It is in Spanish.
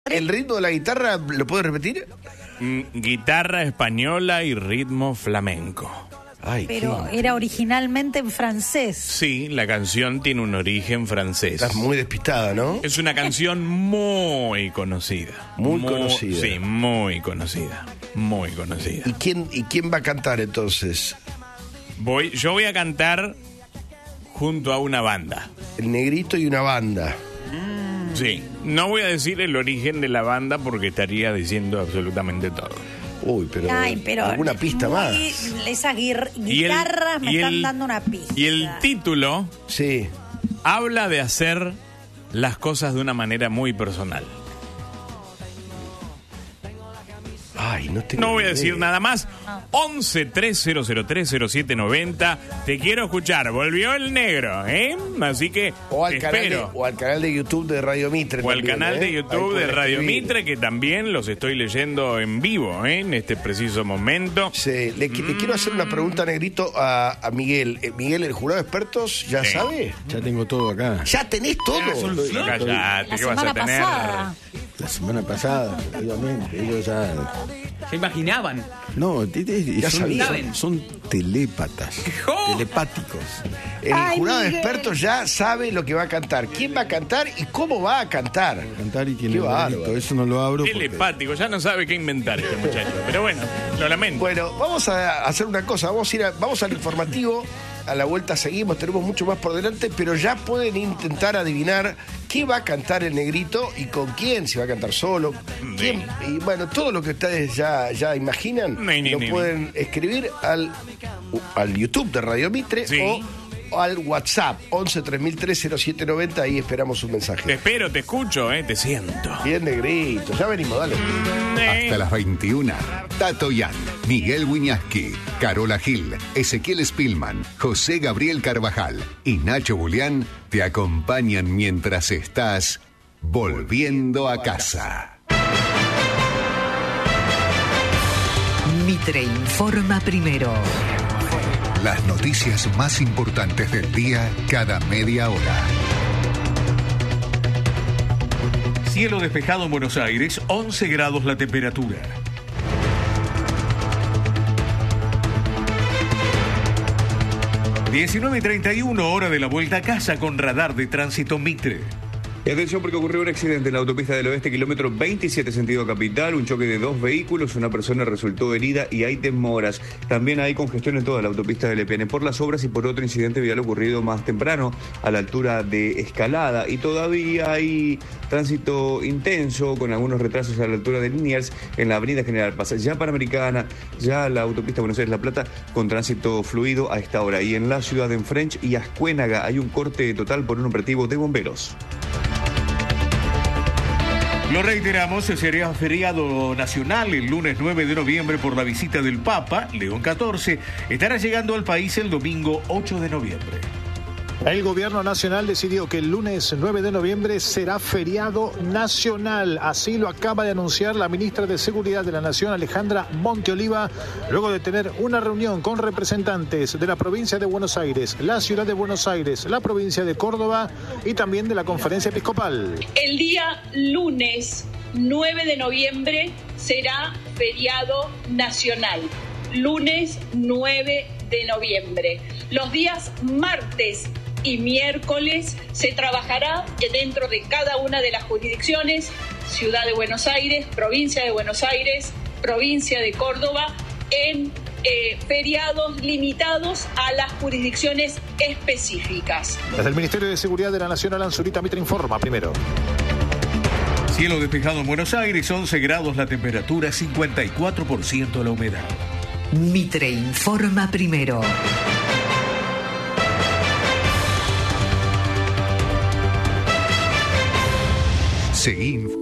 ¿El ritmo de la guitarra lo puedes repetir? Guitarra española y ritmo flamenco. Ay, pero era originalmente en francés. Sí, la canción tiene un origen francés. Estás muy despistada, ¿no? Es una canción muy conocida. Muy conocida. Sí, muy conocida. Muy conocida. ¿Y quién va a cantar entonces? Yo voy a cantar junto a una banda. El Negrito y una banda. Sí, no voy a decir el origen de la banda porque estaría diciendo absolutamente todo. Uy, pero alguna pista más. Esas guitarras me están dando una pista. Y el título sí habla de hacer las cosas de una manera muy personal. Ay, no voy a decir nada más. 11-3003-0790. Te quiero escuchar. Volvió el negro, ¿eh? Así que o al canal de YouTube de Radio Mitre. O al canal de YouTube de Radio Mitre, que también los estoy leyendo en vivo, en este preciso momento. Sí, le quiero hacer una pregunta, Negrito, a Miguel. Miguel, el jurado de expertos, ¿ya sabe? Ya tengo todo acá. ¿Ya tenés todo? Cállate, ¿qué vas a tener? La semana pasada, efectivamente. Ellos ya... ¿Se imaginaban? No, son telépatas. ¡Oh! Telepáticos. El jurado de expertos ya sabe lo que va a cantar. ¿Quién va a cantar y cómo va a cantar? Cantar y quién va a cantar. Eso no lo abro. Telepático, ya no sabe qué inventar este muchacho. Pero bueno, lo lamento. Bueno, vamos a hacer una cosa. Vamos al informativo. A la vuelta seguimos, tenemos mucho más por delante, pero ya pueden intentar adivinar qué va a cantar el Negrito y con quién, si va a cantar solo, quién, y bueno, todo lo que ustedes ya imaginan, lo pueden escribir al YouTube de Radio Mitre o al WhatsApp 11-3003-0790, ahí esperamos un mensaje. Te espero, te escucho, te siento. Bien, Negrito, ya venimos, dale. Hasta las 21, Tato Yan, Miguel Wiñaski, Carola Gil, Ezequiel Spillman, José Gabriel Carvajal y Nacho Bulián te acompañan mientras estás volviendo a casa. Mitre informa primero. Las noticias más importantes del día cada media hora. Cielo despejado en Buenos Aires, 11 grados la temperatura. ...19:31, hora de la vuelta a casa con radar de tránsito Mitre. Y atención porque ocurrió un accidente en la autopista del Oeste, kilómetro 27, sentido capital, un choque de dos vehículos, una persona resultó herida y hay demoras. También hay congestión en toda la autopista del EPN por las obras y por otro incidente vial ocurrido más temprano a la altura de Escalada. Y todavía hay tránsito intenso con algunos retrasos a la altura de Liniers en la avenida General Paz. Ya Panamericana, ya la autopista Buenos Aires-La Plata con tránsito fluido a esta hora. Y en la ciudad de Enfrench y Ascuénaga hay un corte total por un operativo de bomberos. Lo reiteramos, sería feriado nacional el lunes 9 de noviembre por la visita del Papa, León XIV. Estará llegando al país el domingo 8 de noviembre. El gobierno nacional decidió que el lunes 9 de noviembre será feriado nacional. Así lo acaba de anunciar la ministra de Seguridad de la Nación, Alejandra Monteoliva, luego de tener una reunión con representantes de la provincia de Buenos Aires, la ciudad de Buenos Aires, la provincia de Córdoba y también de la Conferencia Episcopal. El día lunes 9 de noviembre será feriado nacional. Lunes 9 de noviembre. Los días martes y miércoles se trabajará dentro de cada una de las jurisdicciones, Ciudad de Buenos Aires, Provincia de Buenos Aires, Provincia de Córdoba, en feriados limitados a las jurisdicciones específicas. Desde el Ministerio de Seguridad de la Nación, Alan Zurita, Mitre informa primero. Cielo despejado en Buenos Aires, 11 grados la temperatura, 54% la humedad. Mitre informa primero. Seguí